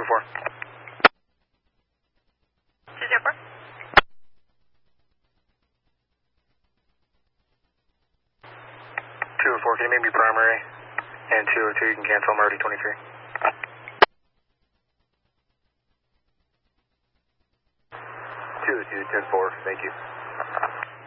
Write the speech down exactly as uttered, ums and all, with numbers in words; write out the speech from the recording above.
oh four. two zero four. two oh four, can you make me primary? And two oh two, you can cancel, I'm already twenty-three. two oh two, ten four, thank you.